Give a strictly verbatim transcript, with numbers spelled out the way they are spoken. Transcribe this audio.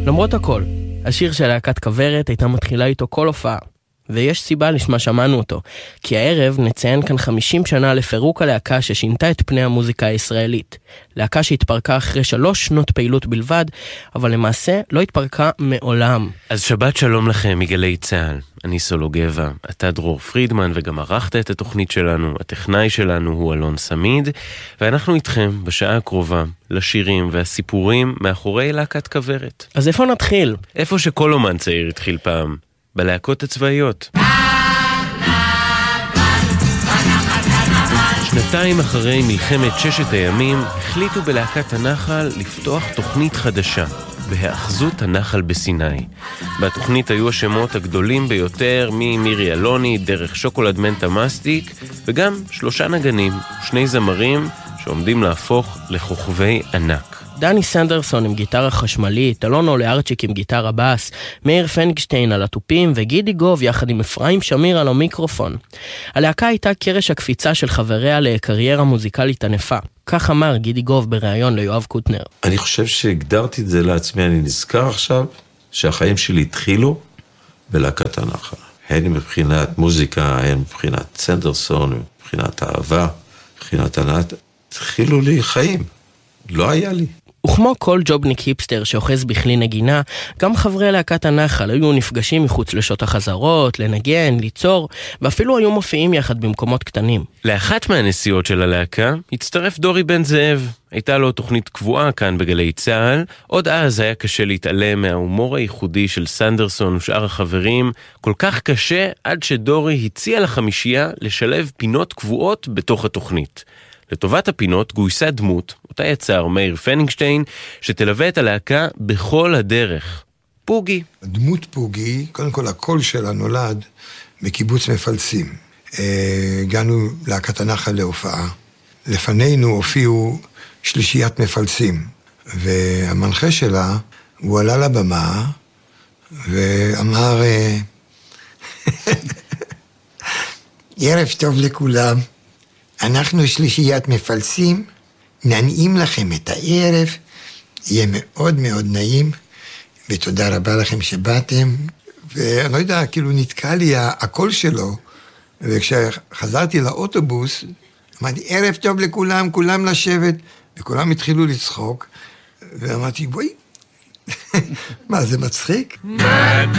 למרות הכל, השיר של להקת כוורת הייתה מתחילה איתו כל הופעה. ויש סיבה לשמה שמענו אותו, כי הערב נציין כאן חמישים שנה לפירוק הלהקה ששינתה את פני המוזיקה הישראלית. להקה שהתפרקה אחרי שלוש שנות פעילות בלבד, אבל למעשה לא התפרקה מעולם. אז שבת שלום לכם מגלי צהל. אני סולו גבע, אתה דרור פרידמן, וגם ערכת את התוכנית שלנו. הטכנאי שלנו הוא אלון סמיד, ואנחנו איתכם בשעה הקרובה לשירים והסיפורים מאחורי להקת כוורת. אז איפה נתחיל? איפה שכל אומן צעיר התחיל פעם, בלהקות הצבאיות. שנתיים אחרי מלחמת ששת הימים החליטו בלהקת הנחל לפתוח תוכנית חדשה, בהאחזות הנחל בסיני. בתוכנית היו השמות הגדולים ביותר, ממירי אלוני, דרך שוקולד מנטה מסטיק, וגם שלושה נגנים, שני זמרים שעומדים להפוך לכוכבי ענק. דני סנדרסון עם גיטרה חשמלית, אלון אולארצ'יק עם גיטרה בס, מאיר פנגשטיין על הטופים וגידי גוב יחד עם אפרים שמיר על המיקרופון. הלהקה הייתה קרש הקפיצה של חבריה לקריירה מוזיקלית ענפה. כך אמר גידי גוב בריאיון ליואב קוטנר. אני חושב שהגדרתי את זה לעצמי, אני נזכר עכשיו שהחיים שלי התחילו בלהקת הנחל. הן מבחינת מוזיקה, הן מבחינת סנדרסון, מבחינת אהבה, מבחינת ענת, התחילו לי חיים. לא היה לי. וכמו כל ג'ובניק היפסטר שאוחז בכלי נגינה, גם חברי להקת הנחל היו נפגשים מחוץ לשעות החזרות, לנגן, ליצור, ואפילו היו מופיעים יחד במקומות קטנים. לאחת מהנסיעות של הלהקה הצטרף דורי בן זאב. הייתה לו תוכנית קבועה כאן בגלי צהל. עוד אז היה קשה להתעלם מההומור הייחודי של סנדרסון ושאר החברים, כל כך קשה עד שדורי הציע לחמישייה לשלב פינות קבועות בתוך התוכנית. לטובת הפינות גויסה דמות, אותה יצר מאיר פנינגשטיין, שתלווה את הלהקה בכל הדרך. פוגי. דמות פוגי, קודם כל הקול שלה נולד בקיבוץ מפלסים. הגענו להקת הנחל להופעה. לפנינו הופיעו שלישיית מפלסים, והמנחה שלה, הוא עלה לבמה ואמר, ערב טוב לכולם. אנחנו שלישיית מפלסים, ננעים לכם את הערב, יהיה מאוד מאוד נעים, ותודה רבה לכם שבאתם. ואני לא יודע, כאילו נתקע לי הקול שלו, וכשחזרתי לאוטובוס, אמרתי, ערב טוב לכולם, כולם לשבת, וכולם התחילו לצחוק, ואמרתי, בואי, מה, זה מצחיק?